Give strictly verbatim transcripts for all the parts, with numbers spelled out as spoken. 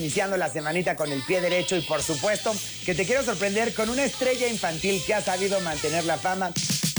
Iniciando la semanita con el pie derecho y por supuesto que te quiero sorprender con una estrella infantil que ha sabido mantener la fama.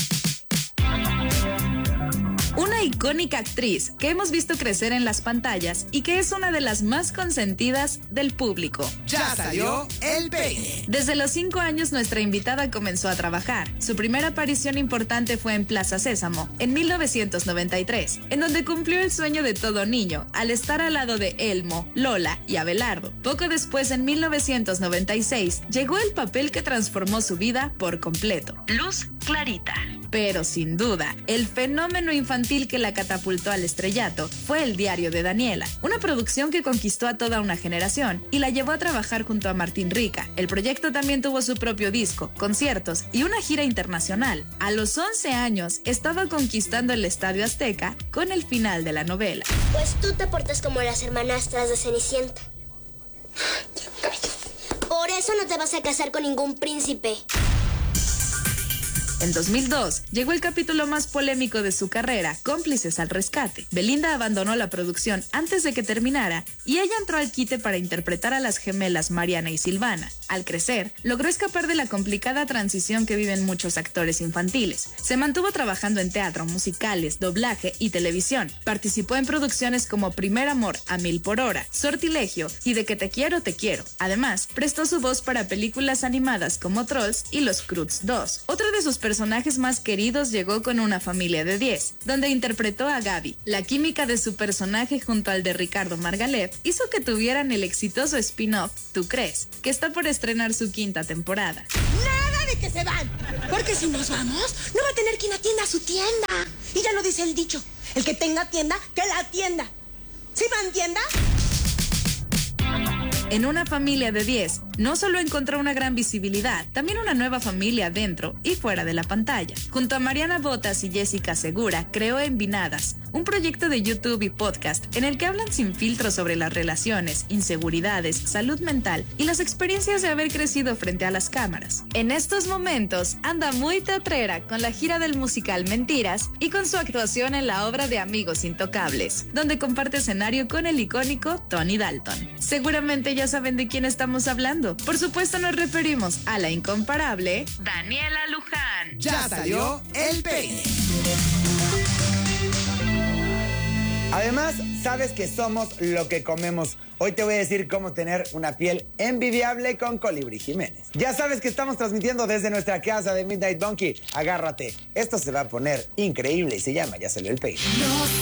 Una icónica actriz que hemos visto crecer en las pantallas y que es una de las más consentidas del público. Ya salió el peine. Desde los cinco años nuestra invitada comenzó a trabajar. Su primera aparición importante fue en Plaza Sésamo, en mil novecientos noventa y tres, en donde cumplió el sueño de todo niño, al estar al lado de Elmo, Lola y Abelardo. Poco después, en mil novecientos noventa y seis, llegó el papel que transformó su vida por completo. Luz Clarita. Pero sin duda, el fenómeno infantil que la catapultó al estrellato fue El diario de Daniela, una producción que conquistó a toda una generación y la llevó a trabajar junto a Martín Rica. El proyecto también tuvo su propio disco, conciertos y una gira internacional. A los once años estaba conquistando el Estadio Azteca con el final de la novela. Pues tú te portas como las hermanastras de Cenicienta. Por eso no te vas a casar con ningún príncipe. En dos mil dos, llegó el capítulo más polémico de su carrera, Cómplices al Rescate. Belinda abandonó la producción antes de que terminara y ella entró al quite para interpretar a las gemelas Mariana y Silvana. Al crecer, logró escapar de la complicada transición que viven muchos actores infantiles. Se mantuvo trabajando en teatro, musicales, doblaje y televisión. Participó en producciones como Primer Amor a Mil por Hora, Sortilegio y De que te quiero, te quiero. Además, prestó su voz para películas animadas como Trolls y Los Croods dos. Otro de sus personajes más queridos llegó con Una familia de diez, donde interpretó a Gaby. La química de su personaje junto al de Ricardo Margalef hizo que tuvieran el exitoso spin-off Tú crees, que está por estrenar su quinta temporada. ¡Nada de que se van! Porque si nos vamos, no va a tener quien atienda su tienda. Y ya lo dice el dicho, el que tenga tienda, que la atienda. ¿Sí me entienda? En Una familia de diez, no solo encontró una gran visibilidad, también una nueva familia dentro y fuera de la pantalla. Junto a Mariana Botas y Jessica Segura, creó Envinadas, un proyecto de YouTube y podcast en el que hablan sin filtro sobre las relaciones, inseguridades, salud mental y las experiencias de haber crecido frente a las cámaras. En estos momentos, anda muy teatrera con la gira del musical Mentiras y con su actuación en la obra de Amigos Intocables, donde comparte escenario con el icónico Tony Dalton. Seguramente ya saben de quién estamos hablando. Por supuesto nos referimos a la incomparable Daniela Luján. Ya salió el peine. Además, sabes que somos lo que comemos. Hoy te voy a decir cómo tener una piel envidiable con Colibrí Jiménez. Ya sabes que estamos transmitiendo desde nuestra casa de Midnight Donkey. Agárrate, esto se va a poner increíble y se llama Ya salió el peine.